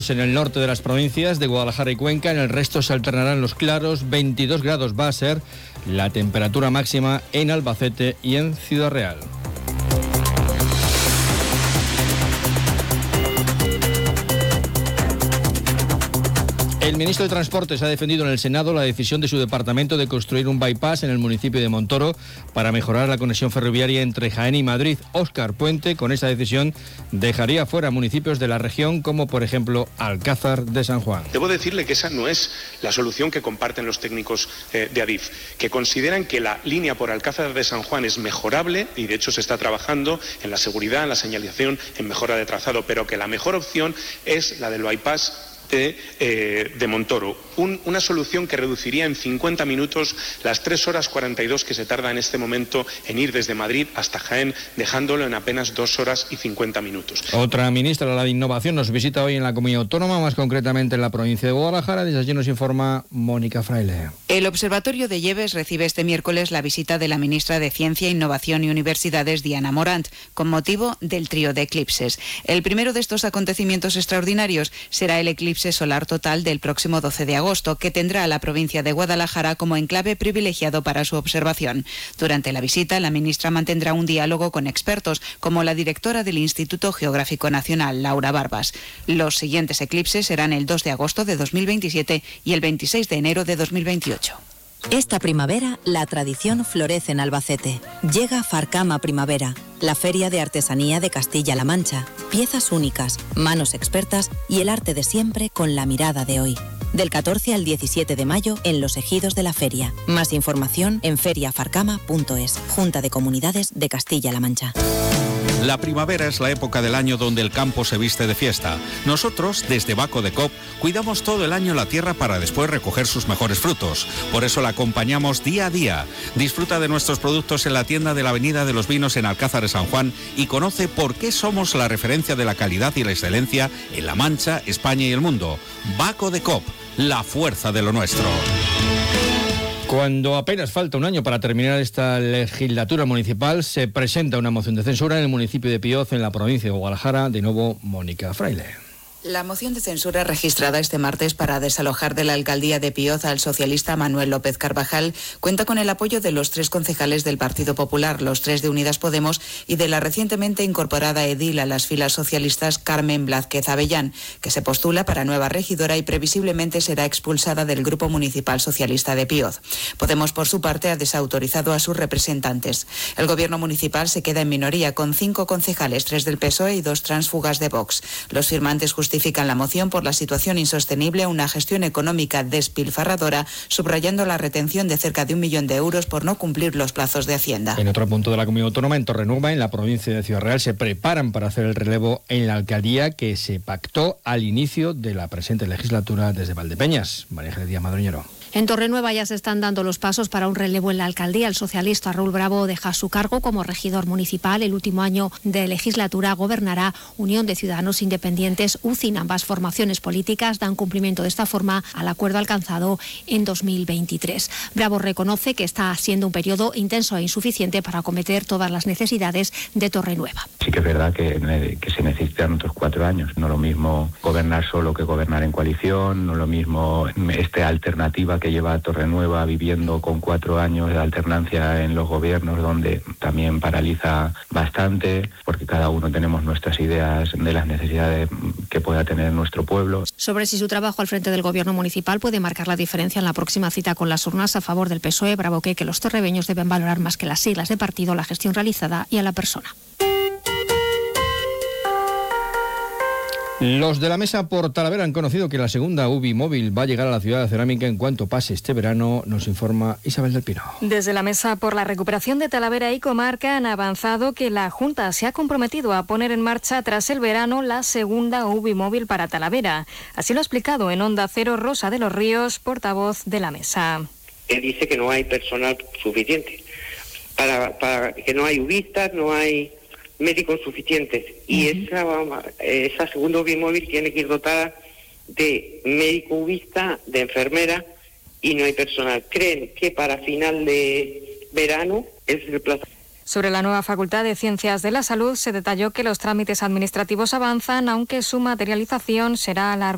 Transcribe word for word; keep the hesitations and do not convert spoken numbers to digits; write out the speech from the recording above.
En el norte de las provincias de Guadalajara y Cuenca, en el resto se alternarán los claros. veintidós grados va a ser la temperatura máxima en Albacete y en Ciudad Real. El ministro de Transportes ha defendido en el Senado la decisión de su departamento de construir un bypass en el municipio de Montoro para mejorar la conexión ferroviaria entre Jaén y Madrid. Óscar Puente, con esa decisión, dejaría fuera municipios de la región como, por ejemplo, Alcázar de San Juan. Debo decirle que esa no es la solución que comparten los técnicos eh, de Adif, que consideran que la línea por Alcázar de San Juan es mejorable y, de hecho, se está trabajando en la seguridad, en la señalización, en mejora de trazado, pero que la mejor opción es la del bypass De, eh, de Montoro, Un, una solución que reduciría en cincuenta minutos las tres horas cuarenta y dos que se tarda en este momento en ir desde Madrid hasta Jaén, dejándolo en apenas dos horas y cincuenta minutos. Otra ministra, la de Innovación, nos visita hoy en la Comunidad Autónoma, más concretamente en la provincia de Guadalajara. Desde allí nos informa Mónica Fraile. El Observatorio de Lleves recibe este miércoles la visita de la ministra de Ciencia, Innovación y Universidades, Diana Morant, con motivo del trío de eclipses. El primero de estos acontecimientos extraordinarios será el eclipse solar total del próximo doce de agosto, que tendrá a la provincia de Guadalajara como enclave privilegiado para su observación. Durante la visita, la ministra mantendrá un diálogo con expertos, como la directora del Instituto Geográfico Nacional, Laura Barbas. Los siguientes eclipses serán el dos de agosto de dos mil veintisiete y el veintiséis de enero de dos mil veintiocho. Esta primavera, la tradición florece en Albacete. Llega Farcama Primavera, la feria de artesanía de Castilla-La Mancha. Piezas únicas, manos expertas y el arte de siempre con la mirada de hoy. Del catorce al diecisiete de mayo en los ejidos de la feria. Más información en feria farcama punto es, Junta de Comunidades de Castilla-La Mancha. La primavera es la época del año donde el campo se viste de fiesta. Nosotros, desde Baco de Cop, cuidamos todo el año la tierra para después recoger sus mejores frutos. Por eso la acompañamos día a día. Disfruta de nuestros productos en la tienda de la Avenida de los Vinos en Alcázar de San Juan y conoce por qué somos la referencia de la calidad y la excelencia en La Mancha, España y el mundo. Baco de Cop, la fuerza de lo nuestro. Cuando apenas falta un año para terminar esta legislatura municipal, se presenta una moción de censura en el municipio de Pioz, en la provincia de Guadalajara. De nuevo, Mónica Fraile. La moción de censura registrada este martes para desalojar de la alcaldía de Pioz al socialista Manuel López Carvajal cuenta con el apoyo de los tres concejales del Partido Popular, los tres de Unidas Podemos y de la recientemente incorporada edil a las filas socialistas Carmen Blázquez Avellán, que se postula para nueva regidora y previsiblemente será expulsada del Grupo Municipal Socialista de Pioz. Podemos, por su parte, ha desautorizado a sus representantes. El gobierno municipal se queda en minoría con cinco concejales, tres del P S O E y dos tránsfugas de Vox. Los firmantes justifican la moción por la situación insostenible, una gestión económica despilfarradora, subrayando la retención de cerca de un millón de euros por no cumplir los plazos de Hacienda. En otro punto de la Comunidad Autónoma, en Torrenueva, en la provincia de Ciudad Real, se preparan para hacer el relevo en la alcaldía que se pactó al inicio de la presente legislatura desde Valdepeñas. María Ángeles Díaz Madroñero. En Torrenueva ya se están dando los pasos para un relevo en la alcaldía. El socialista Raúl Bravo deja su cargo como regidor municipal. El último año de legislatura gobernará Unión de Ciudadanos Independientes, U C I N. Ambas formaciones políticas dan cumplimiento de esta forma al acuerdo alcanzado en dos mil veintitrés. Bravo reconoce que está siendo un periodo intenso e insuficiente para acometer todas las necesidades de Torrenueva. Sí que es verdad que, que se necesitan otros cuatro años. No lo mismo gobernar solo que gobernar en coalición, no lo mismo esta alternativa que lleva a Torrenueva viviendo con cuatro años de alternancia en los gobiernos, donde también paraliza bastante, porque cada uno tenemos nuestras ideas de las necesidades que pueda tener nuestro pueblo. Sobre si su trabajo al frente del gobierno municipal puede marcar la diferencia en la próxima cita con las urnas a favor del P S O E, Bravo cree que los torreveños deben valorar más que las siglas de partido la gestión realizada y a la persona. Los de la mesa por Talavera han conocido que la segunda UBI móvil va a llegar a la ciudad de Cerámica en cuanto pase este verano, nos informa Isabel del Pino. Desde la mesa por la recuperación de Talavera y comarca han avanzado que la Junta se ha comprometido a poner en marcha tras el verano la segunda UBI móvil para Talavera. Así lo ha explicado en Onda Cero Rosa de los Ríos, portavoz de la mesa. Él dice que no hay personal suficiente, para, para que no hay ubistas, no hay médicos suficientes, y uh-huh. esa, esa segunda UBI móvil tiene que ir dotada de médico ubista, de enfermera, y no hay personal. Creen que para final de verano es el plazo. Sobre la nueva Facultad de Ciencias de la Salud se detalló que los trámites administrativos avanzan, aunque su materialización será a largo